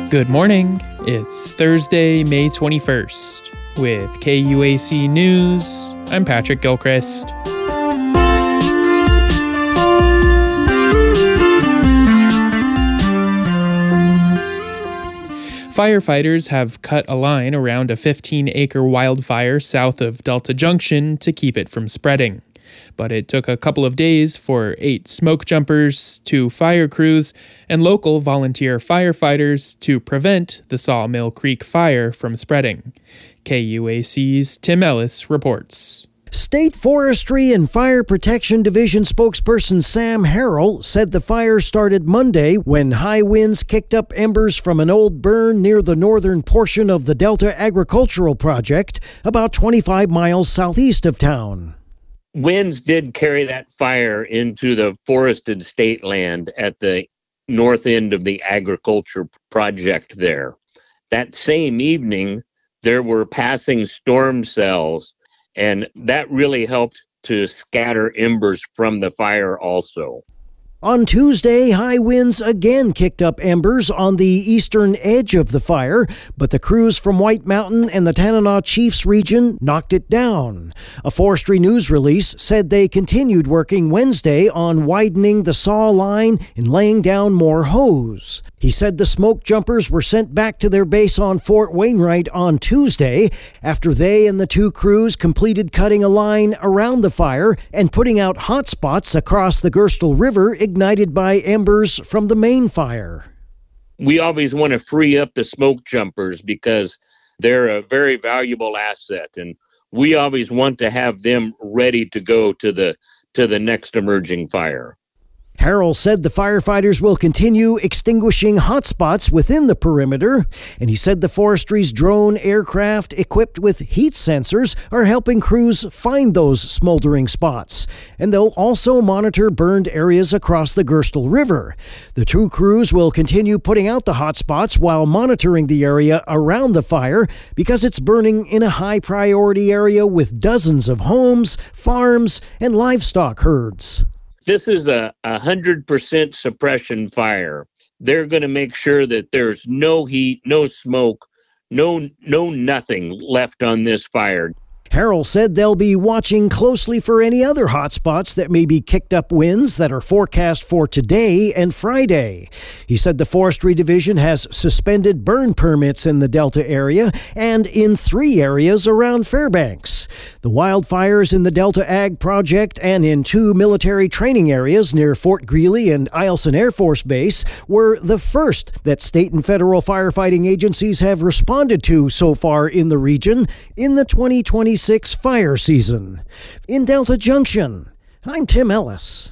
Good morning. It's Thursday, May 21st. With KUAC News, I'm Patrick Gilchrist. Firefighters have cut a line around a 15-acre wildfire south of Delta Junction to keep it from spreading. But it took a couple of days for 8 smoke jumpers, 2 fire crews, and local volunteer firefighters to prevent the Sawmill Creek fire from spreading. KUAC's Tim Ellis reports. State Forestry and Fire Protection Division spokesperson Sam Harrell said the fire started Monday when high winds kicked up embers from an old burn near the northern portion of the Delta Agricultural Project, about 25 miles southeast of town. Winds did carry that fire into the forested state land at the north end of the agriculture project there. That same evening, there were passing storm cells, and that really helped to scatter embers from the fire also. On Tuesday, high winds again kicked up embers on the eastern edge of the fire, but the crews from White Mountain and the Tanana Chiefs region knocked it down. A forestry news release said they continued working Wednesday on widening the saw line and laying down more hose. He said the smoke jumpers were sent back to their base on Fort Wainwright on Tuesday after they and the 2 crews completed cutting a line around the fire and putting out hot spots across the Gerstle River ignited by embers from the main fire. We always want to free up the smoke jumpers because they're a very valuable asset, and we always want to have them ready to go to the next emerging fire. Harrell said the firefighters will continue extinguishing hotspots within the perimeter, and he said the forestry's drone aircraft equipped with heat sensors are helping crews find those smoldering spots, and they'll also monitor burned areas across the Gerstle River. The 2 crews will continue putting out the hotspots while monitoring the area around the fire because it's burning in a high-priority area with dozens of homes, farms, and livestock herds. This is a 100% suppression fire. They're going to make sure that there's no heat, no smoke, no nothing left on this fire. Harrell said they'll be watching closely for any other hotspots that may be kicked up winds that are forecast for today and Friday. He said the Forestry Division has suspended burn permits in the Delta area and in 3 areas around Fairbanks. The wildfires in the Delta Ag Project and in 2 military training areas near Fort Greely and Eielson Air Force Base were the first that state and federal firefighting agencies have responded to so far in the region in the 2026 fire season. In Delta Junction, I'm Tim Ellis.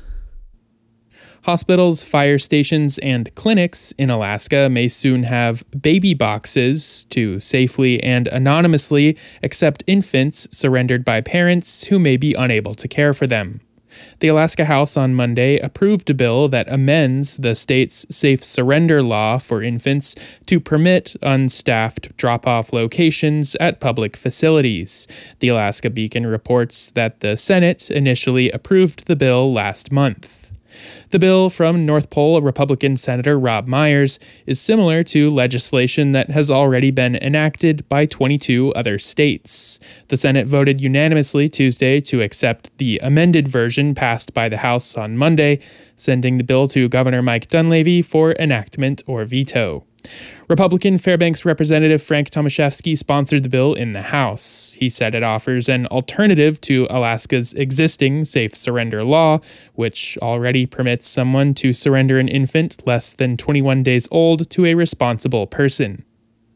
Hospitals, fire stations, and clinics in Alaska may soon have baby boxes to safely and anonymously accept infants surrendered by parents who may be unable to care for them. The Alaska House on Monday approved a bill that amends the state's safe surrender law for infants to permit unstaffed drop-off locations at public facilities. The Alaska Beacon reports that the Senate initially approved the bill last month. The bill from North Pole Republican Senator Rob Myers is similar to legislation that has already been enacted by 22 other states. The Senate voted unanimously Tuesday to accept the amended version passed by the House on Monday, sending the bill to Governor Mike Dunleavy for enactment or veto. Republican Fairbanks Representative Frank Tomaszewski sponsored the bill in the House. He said it offers an alternative to Alaska's existing safe surrender law, which already permits someone to surrender an infant less than 21 days old to a responsible person.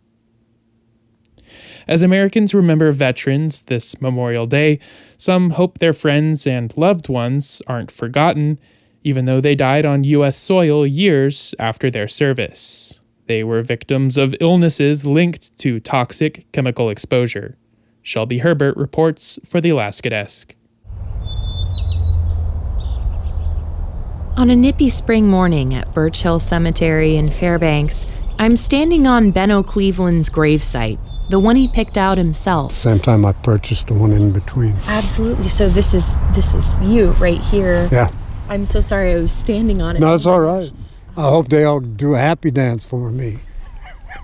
As Americans remember veterans this Memorial Day, some hope their friends and loved ones aren't forgotten, even though they died on U.S. soil years after their service. They were victims of illnesses linked to toxic chemical exposure. Shelby Herbert reports for the Alaska Desk. On a nippy spring morning at Birch Hill Cemetery in Fairbanks, I'm standing on Benno Cleveland's gravesite, the one he picked out himself. Same time I purchased the one in between. Absolutely. So this is you right here. Yeah. I'm so sorry I was standing on it. No, it's all right. I hope they all do a happy dance for me.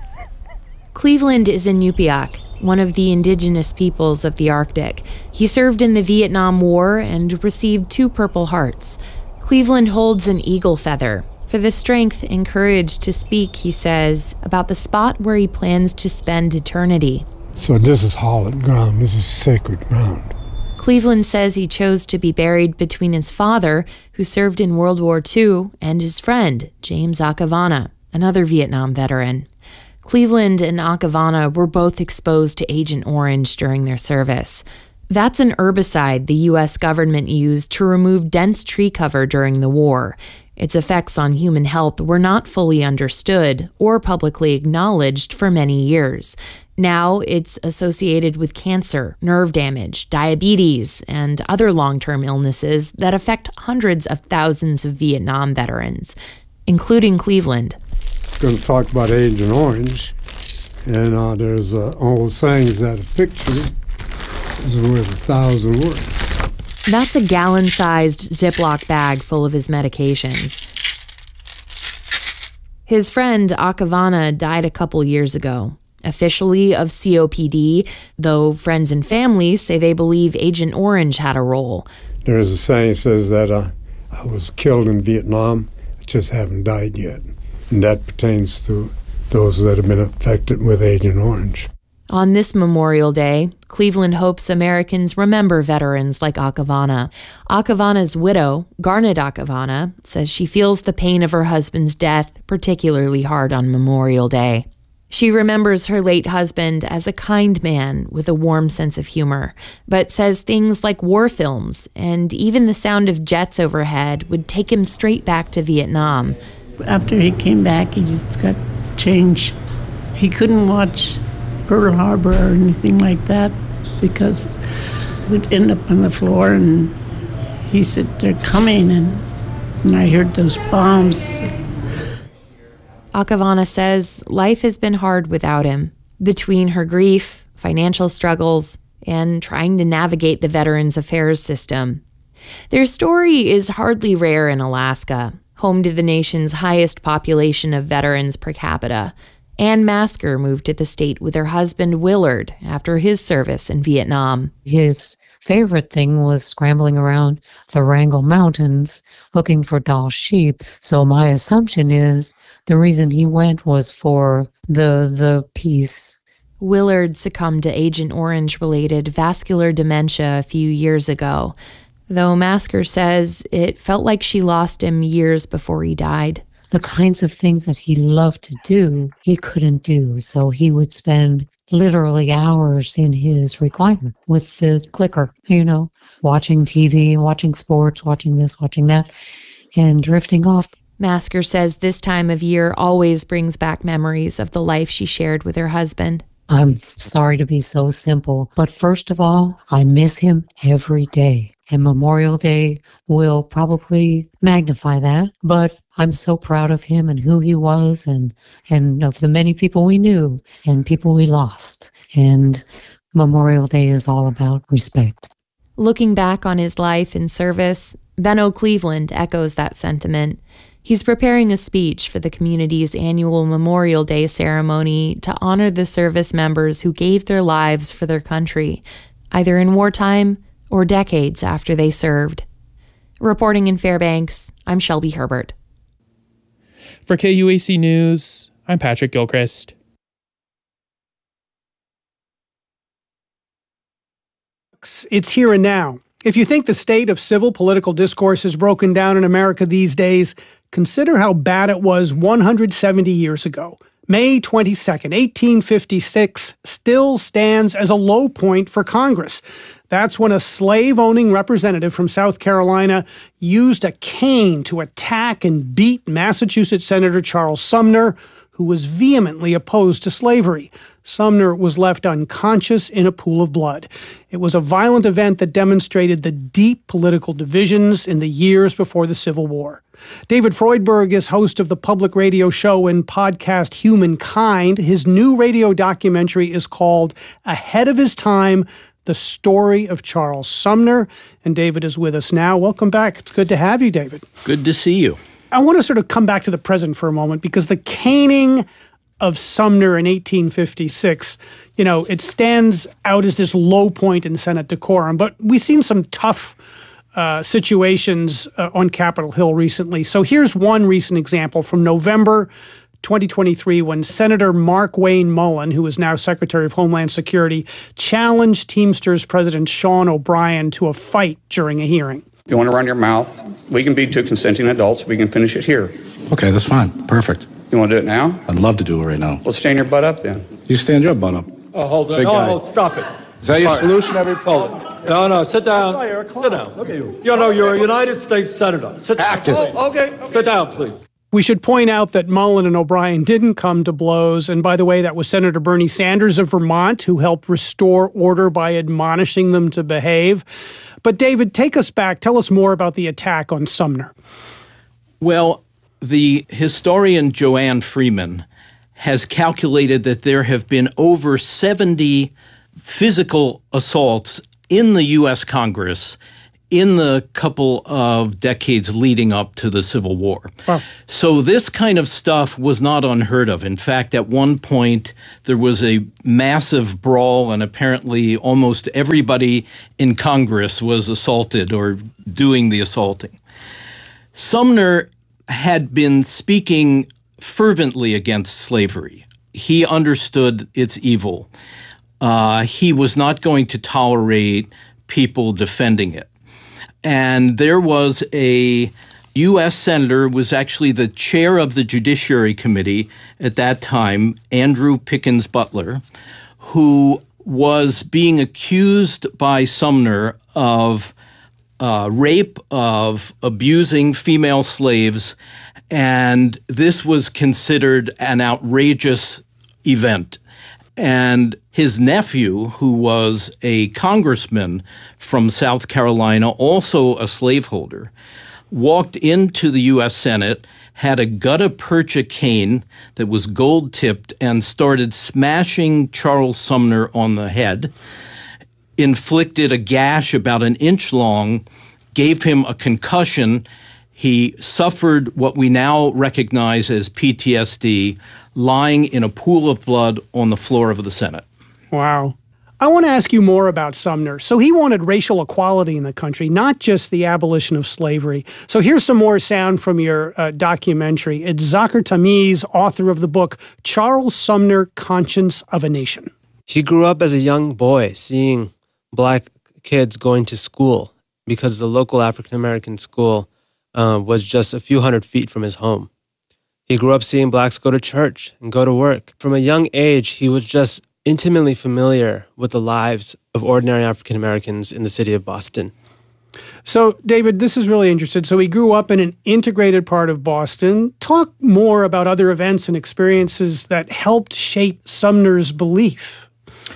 Cleveland is Inupiaq, one of the indigenous peoples of the Arctic. He served in the Vietnam War and received 2 Purple Hearts. Cleveland holds an eagle feather for the strength and courage to speak, he says, about the spot where he plans to spend eternity. So this is hallowed ground. This is sacred ground. Cleveland says he chose to be buried between his father, who served in World War II, and his friend, James Akavana, another Vietnam veteran. Cleveland and Akavana were both exposed to Agent Orange during their service. That's an herbicide the U.S. government used to remove dense tree cover during the war. Its effects on human health were not fully understood or publicly acknowledged for many years. Now it's associated with cancer, nerve damage, diabetes, and other long-term illnesses that affect hundreds of thousands of Vietnam veterans, including Cleveland. Going to talk about Agent Orange, and there's old sayings that a picture is worth 1,000 words. That's a gallon-sized Ziploc bag full of his medications. His friend Akavana died a couple years ago, officially of COPD, though friends and family say they believe Agent Orange had a role. There's a saying that says that I was killed in Vietnam, I just haven't died yet. And that pertains to those that have been affected with Agent Orange. On this Memorial Day, Cleveland hopes Americans remember veterans like Akavana. Akavana's widow, Garnet Akavana, says she feels the pain of her husband's death particularly hard on Memorial Day. She remembers her late husband as a kind man with a warm sense of humor, but says things like war films and even the sound of jets overhead would take him straight back to Vietnam. After he came back, he just got changed. He couldn't watch Pearl Harbor or anything like that because we'd end up on the floor and he said, "They're coming," and I heard those bombs. Akavana says life has been hard without him, between her grief, financial struggles, and trying to navigate the Veterans Affairs system. Their story is hardly rare in Alaska, home to the nation's highest population of veterans per capita. Ann Masker moved to the state with her husband Willard after his service in Vietnam. His favorite thing was scrambling around the Wrangell Mountains looking for Dall sheep. So my assumption is the reason he went was for the peace. Willard succumbed to Agent Orange-related vascular dementia a few years ago, though Masker says it felt like she lost him years before he died. The kinds of things that he loved to do, he couldn't do. So he would spend literally hours in his recliner with the clicker, watching TV, watching sports, watching this, watching that, and drifting off. Masker says this time of year always brings back memories of the life she shared with her husband. I'm sorry to be so simple, but first of all, I miss him every day. And Memorial Day will probably magnify that, but I'm so proud of him and who he was and of the many people we knew and people we lost. And Memorial Day is all about respect. Looking back on his life and service, Benno Cleveland echoes that sentiment. He's preparing a speech for the community's annual Memorial Day ceremony to honor the service members who gave their lives for their country, either in wartime or decades after they served. Reporting in Fairbanks, I'm Shelby Herbert. For KUAC News, I'm Patrick Gilchrist. It's here and now. If you think the state of civil political discourse is broken down in America these days, consider how bad it was 170 years ago. May 22nd, 1856 still stands as a low point for Congress. That's when a slave-owning representative from South Carolina used a cane to attack and beat Massachusetts Senator Charles Sumner, who was vehemently opposed to slavery. Sumner was left unconscious in a pool of blood. It was a violent event that demonstrated the deep political divisions in the years before the Civil War. David Freudberg is host of the public radio show and podcast Humankind. His new radio documentary is called Ahead of His Time, The Story of Charles Sumner. And David is with us now. Welcome back. It's good to have you, David. Good to see you. I want to sort of come back to the present for a moment because the caning of Sumner in 1856, it stands out as this low point in Senate decorum. But we've seen some tough situations on Capitol Hill recently. So here's one recent example from November 2023 when Senator Mark Wayne Mullen, who is now Secretary of Homeland Security, challenged Teamsters President Sean O'Brien to a fight during a hearing. If you want to run your mouth, we can be two consenting adults. We can finish it here. Okay, that's fine. Perfect. You want to do it now? I'd love to do it right now. Well, stand your butt up then. You stand your butt up. Oh, hold on. Oh, stop it. Is that your solution every problem? No, sit down. Sit down. Look at you. You're a United States Senator. Sit down. Oh, okay. Sit down, please. We should point out that Mullen and O'Brien didn't come to blows. And by the way, that was Senator Bernie Sanders of Vermont who helped restore order by admonishing them to behave. But David, take us back. Tell us more about the attack on Sumner. Well, the historian Joanne Freeman has calculated that there have been over 70 physical assaults in the U.S. Congress in the couple of decades leading up to the Civil War. Wow. So this kind of stuff was not unheard of. In fact, at one point, there was a massive brawl, and apparently almost everybody in Congress was assaulted or doing the assaulting. Sumner had been speaking fervently against slavery. He understood its evil. He was not going to tolerate people defending it. And there was a U.S. Senator, was actually the chair of the Judiciary Committee at that time, Andrew Pickens Butler, who was being accused by Sumner of rape, of abusing female slaves, and this was considered an outrageous event. And his nephew, who was a congressman from South Carolina, also a slaveholder, walked into the U.S. Senate, had a gutta percha cane that was gold-tipped, and started smashing Charles Sumner on the head, inflicted a gash about an inch long, gave him a concussion. He suffered what we now recognize as PTSD, lying in a pool of blood on the floor of the Senate. Wow. I want to ask you more about Sumner. So he wanted racial equality in the country, not just the abolition of slavery. So here's some more sound from your documentary. It's Zakir Tamiz, author of the book Charles Sumner, Conscience of a Nation. He grew up as a young boy seeing black kids going to school because the local African-American school was just a few hundred feet from his home. He grew up seeing blacks go to church and go to work. From a young age, he was just intimately familiar with the lives of ordinary African Americans in the city of Boston. So, David, this is really interesting. So he grew up in an integrated part of Boston. Talk more about other events and experiences that helped shape Sumner's belief.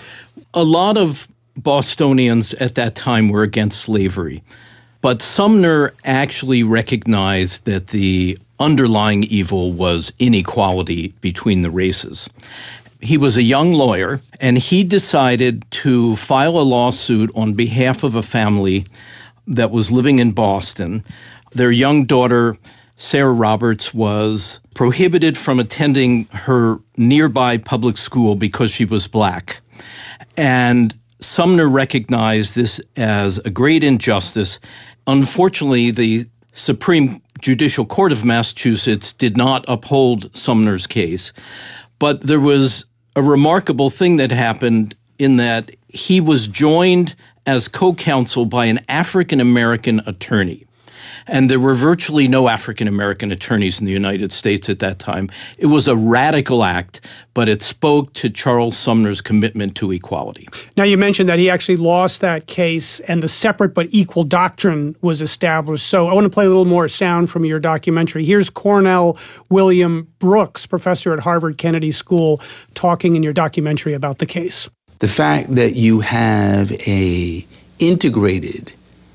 A lot of Bostonians at that time were against slavery, but Sumner actually recognized that the underlying evil was inequality between the races. He was a young lawyer, and he decided to file a lawsuit on behalf of a family that was living in Boston. Their young daughter, Sarah Roberts, was prohibited from attending her nearby public school because she was black. And Sumner recognized this as a great injustice. Unfortunately, the Supreme Judicial Court of Massachusetts did not uphold Sumner's case. But there was a remarkable thing that happened in that he was joined as co-counsel by an African-American attorney. And there were virtually no African-American attorneys in the United States at that time. It was a radical act, but it spoke to Charles Sumner's commitment to equality. Now, you mentioned that he actually lost that case and the separate but equal doctrine was established. So I want to play a little more sound from your documentary. Here's Cornell William Brooks, professor at Harvard Kennedy School, talking in your documentary about the case. The fact that you have a integrated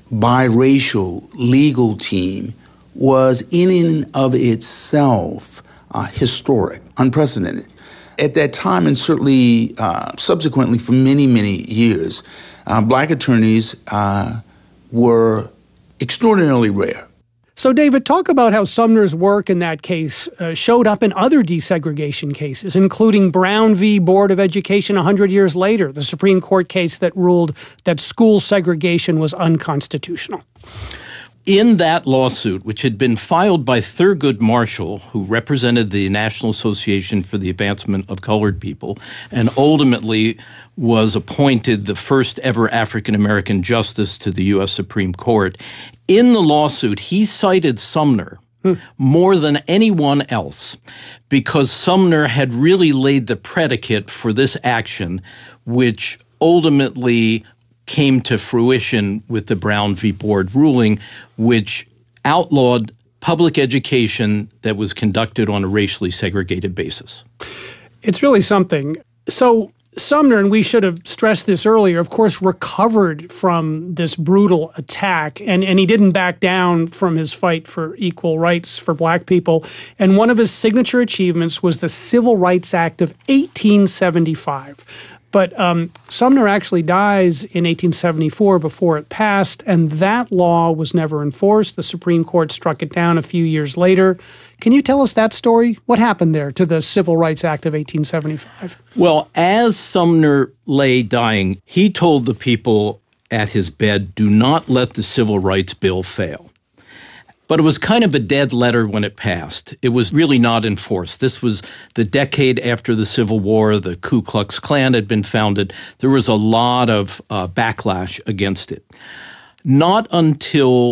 biracial legal team was in and of itself historic, unprecedented. At that time, and certainly subsequently for many, many years, black attorneys were extraordinarily rare. So, David, talk about how Sumner's work in that case showed up in other desegregation cases, including Brown v. Board of Education 100 years later, the Supreme Court case that ruled that school segregation was unconstitutional. In that lawsuit, which had been filed by Thurgood Marshall, who represented the National Association for the Advancement of Colored People, and ultimately was appointed the first ever African-American justice to the U.S. Supreme Court, in the lawsuit, he cited Sumner more than anyone else because Sumner had really laid the predicate for this action, which ultimately came to fruition with the Brown v. Board ruling, which outlawed public education that was conducted on a racially segregated basis. It's really something. So Sumner, and we should have stressed this earlier, of course, recovered from this brutal attack, and he didn't back down from his fight for equal rights for black people. And one of his signature achievements was the Civil Rights Act of 1875. But Sumner actually dies in 1874 before it passed, and that law was never enforced. The Supreme Court struck it down a few years later. Can you tell us that story? What happened there to the Civil Rights Act of 1875? Well, as Sumner lay dying, he told the people at his bed, do not let the Civil Rights Bill fail. But it was kind of a dead letter when it passed. It was really not enforced. This was the decade after the Civil War. The Ku Klux Klan had been founded. There was a lot of backlash against it. Not until